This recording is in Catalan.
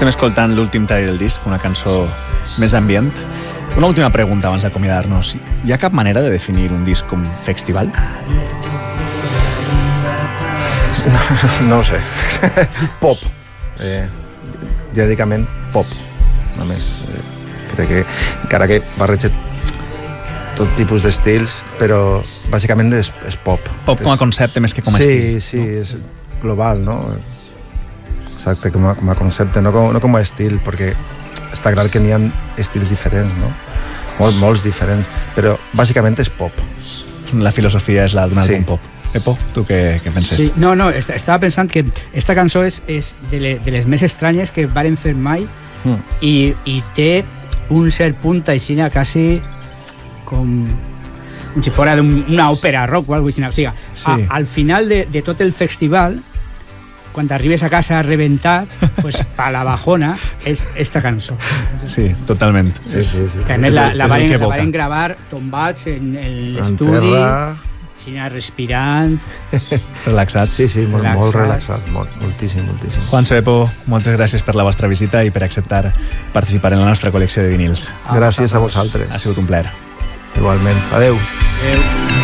Estem escoltant l'últim tall del disc, una cançó més ambient. Una última pregunta abans d'acomiadar-nos. Hi ha cap manera de definir un disc com festival? No ho sé. Pop. Genèricament pop. Només crec que encara que barreja tot tipus d'estils, però bàsicament és pop. Pop com a concepte més que com a estil. Sí, és global, no? Exacte, com a concepte, no com a estil, perquè està clar que n'hi ha estils diferents, no? Molts diferents, però bàsicament és pop. La filosofia és la d'un àlbum pop. Epo, tu què penses? Sí, no, estava pensant que esta cançó és de les més estranyes que varen fer mai i té un cert punt així quasi com si fora una òpera rock o alguna cosa així. O sigui, al final de tot el festival, quan arribes a casa reventat, pues pa la bajona és esta cançó. Sí, totalment. Sí. Que a més la varen gravar tombats en l'estudi, respirant, relaxats. Sí, molt relaxat, moltíssim. Juanso, Epo, moltes gràcies per la vostra visita i per acceptar participar en la nostra col·lecció de vinils. Gràcies a vosaltres. Ha sigut un plaer. Igualment. Adeu. Adeu.